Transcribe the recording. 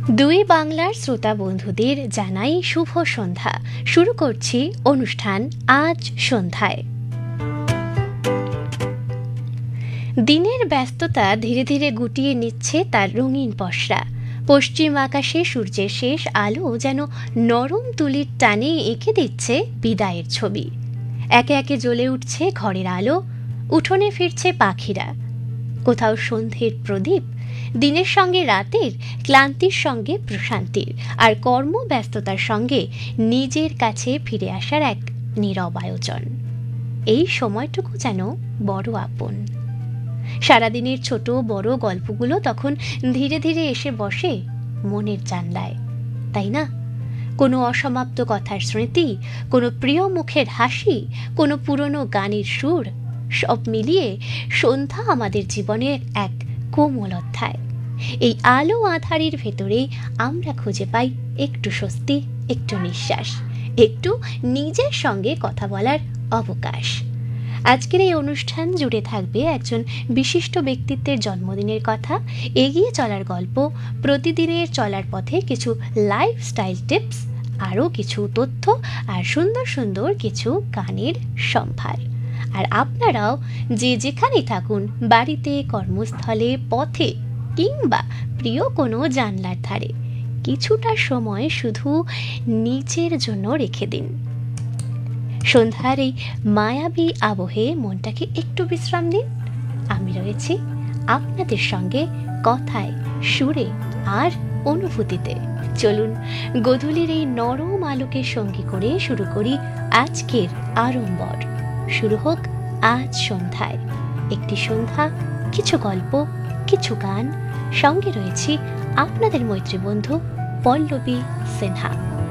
দুই বাংলার শ্রোতা বন্ধুদের জানাই শুভ সন্ধ্যা। শুরু করছি অনুষ্ঠান আজ সন্ধ্যায়। দিনের ব্যস্ততা ধীরে ধীরে গুটিয়ে নিচ্ছে তার রঙিন পসরা। পশ্চিম আকাশে সূর্যের শেষ আলো যেন নরম তুলির টানে এঁকে দিচ্ছে বিদায়ের ছবি। একে একে জ্বলে উঠছে ঘরের আলো, উঠোনে ফিরছে পাখিরা। কোথাও সন্ধ্যের প্রদীপ, দিনের সঙ্গে রাতের, ক্লান্তির সঙ্গে প্রশান্তির, আর কর্মব্যস্ততার সঙ্গে নিজের কাছে ফিরে আসার এক নীরব আয়োজন। এই সময়টুকু যেন বড় আপন। সারাদিনের ছোট বড় গল্পগুলো তখন ধীরে ধীরে এসে বসে মনের জানলায়, তাই না? কোনো অসমাপ্ত কথার স্মৃতি, কোনো প্রিয় মুখের হাসি, কোনো পুরনো গানের সুর, সব মিলিয়ে সন্ধ্যা আমাদের জীবনের এক কোমল অধ্যায়। এই আলো আঁধারির ভেতরেই আমরা খুঁজে পাই একটু স্বস্তি, একটু নিঃশ্বাস, একটু নিজের সঙ্গে কথা বলার অবকাশ। আজকের এই অনুষ্ঠান জুড়ে থাকবে একজন বিশিষ্ট ব্যক্তিত্বের জন্মদিনের কথা, এগিয়ে চলার গল্প, প্রতিদিনের চলার পথে কিছু লাইফস্টাইল টিপস, আরও কিছু তথ্য আর সুন্দর সুন্দর কিছু গানের সম্ভার। আর আপনারাও যে যেখানেই থাকুন, বাড়িতে, কর্মস্থলে, পথে কিংবা প্রিয় কোনো জানলার ধারে, কিছুটা সময় শুধু নিজের জন্য রেখে দিন। সন্ধ্যার এই মায়াবী আবহে মনটাকে একটু বিশ্রাম দিন। আমি রয়েছি আপনাদের সঙ্গে কথায়, সুরে আর অনুভূতিতে। চলুন গোধূলির এই নরম আলোকে সঙ্গী করে শুরু করি আজকের আড়ম্বর। শুরু হোক আজ সন্ধ্যায়। একটি সন্ধ্যা, কিছু গল্প, কিছু গান, সঙ্গে রয়েছি আপনাদের মৈত্রী বন্ধু পল্লবী সিনহা।